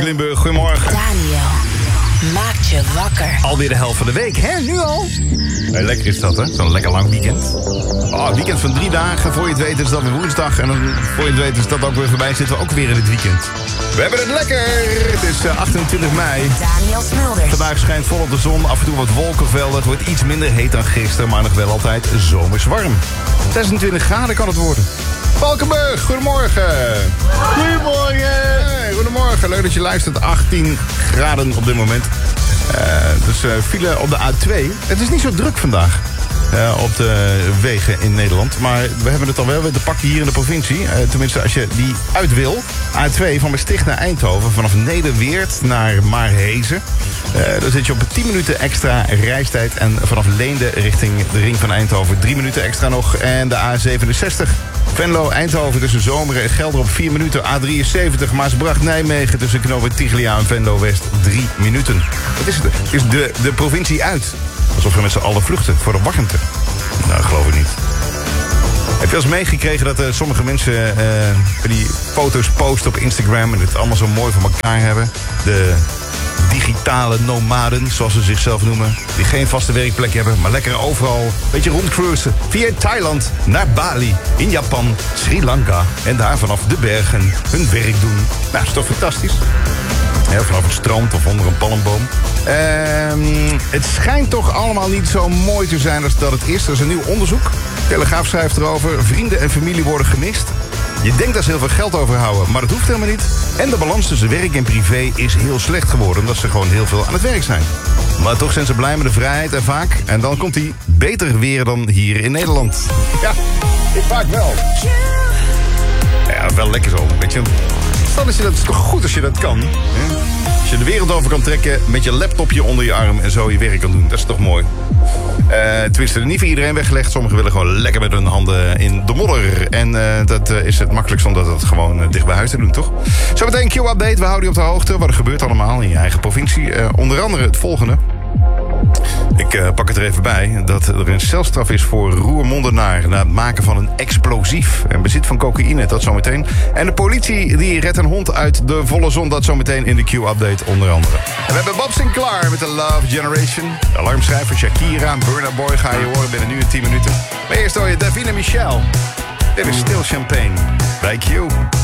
Limburg. Goedemorgen. Daniel maakt je wakker. Alweer de helft van de week, hè? Nu al? Hey, lekker is dat, hè? Zo'n lekker lang weekend. Oh, weekend van 3 dagen. Voor je het weet is dat weer woensdag. En dan, voor je het weet is dat ook weer voorbij. Zitten we ook weer in het weekend. We hebben het lekker. Het is 28 mei. Daniel Smulders. Vandaag schijnt volop de zon. Af en toe wat wolkenvelden. Het wordt iets minder heet dan gisteren. Maar nog wel altijd zomers warm. 26 graden kan het worden. Valkenburg, goedemorgen. Goedemorgen. Hey, goedemorgen, leuk dat je luistert. 18 graden op dit moment. Dus file op de A2. Het is niet zo druk vandaag op de wegen in Nederland. Maar we hebben het al wel weer te pakken hier in de provincie. Tenminste, als je die uit wil. A2 van Maastricht naar Eindhoven. Vanaf Nederweert naar Maarhezen. Dan zit je op 10 minuten extra reistijd. En vanaf Leende richting de ring van Eindhoven 3 minuten extra nog. En de A67 Venlo, Eindhoven tussen Zomeren en Gelder op 4 minuten. A73 Maasbracht, Nijmegen tussen knooppunt Tiglia en Venlo West 3 minuten. Het is de provincie uit. Alsof we met z'n allen vluchten voor de warmte. Nou, dat geloof ik niet. Heb je al eens meegekregen dat sommige mensen die foto's posten op Instagram en het allemaal zo mooi voor elkaar hebben? De digitale nomaden, zoals ze zichzelf noemen. Die geen vaste werkplek hebben, maar lekker overal een beetje rondcruisen. Via Thailand naar Bali, in Japan, Sri Lanka. En daar vanaf de bergen hun werk doen. Nou, dat is toch fantastisch? Ja, vanaf het strand of onder een palmboom. Het schijnt toch allemaal niet zo mooi te zijn als dat het is. Er is een nieuw onderzoek. Telegraaf schrijft erover. Vrienden en familie worden gemist. Je denkt dat ze heel veel geld overhouden, maar dat hoeft helemaal niet. En de balans tussen werk en privé is heel slecht geworden, omdat ze gewoon heel veel aan het werk zijn. Maar toch zijn ze blij met de vrijheid en vaak. En dan komt die beter weer dan hier in Nederland. Ja, vaak wel. Ja, wel lekker zo, weet je. Dan is het toch goed als je dat kan. Hè? Als je de wereld over kan trekken met je laptopje onder je arm en zo je werk kan doen. Dat is toch mooi. Tenminste, niet voor iedereen weggelegd. Sommigen willen gewoon lekker met hun handen in de modder. En dat is het makkelijkst om dat gewoon dicht bij huis te doen, toch? Zometeen een Q-update. We houden je op de hoogte. Wat er gebeurt allemaal in je eigen provincie. Onder andere het volgende. Ik pak het er even bij dat er een celstraf is voor Roermondenaar na het maken van een explosief en bezit van cocaïne, dat zometeen. En de politie die redt een hond uit de volle zon, dat zometeen in de Q-update onder andere. En we hebben Bob Sinclair met de Love Generation. De alarmschrijver Shakira, Burna Boy ga je horen binnen nu in 10 minuten. Maar eerst hoor je Davina Michelle. Dit is Still Champagne bij Q.